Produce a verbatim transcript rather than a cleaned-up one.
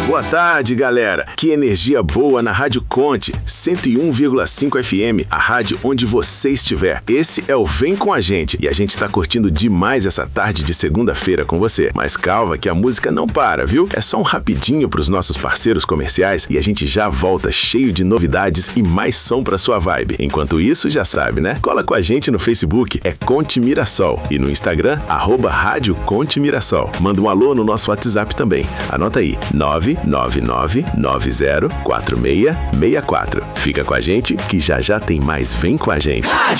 Boa tarde, galera. Que energia boa na Rádio Conte, cento e um vírgula cinco F M, a rádio onde você estiver. Esse é o Vem Com a Gente e a gente tá curtindo demais essa tarde de segunda-feira com você. Mas calma que a música não para, viu? É só um rapidinho pros nossos parceiros comerciais e a gente já volta cheio de novidades e mais som pra sua vibe. Enquanto isso, já sabe, né? Cola com a gente no Facebook, é Conte Mirassol, e no Instagram, arroba Rádio Conte Mirassol. Manda um alô no nosso WhatsApp também. Anota aí, nove nove nove nove zero quatro seis seis quatro. Fica com a gente que já já tem mais Vem Com a Gente.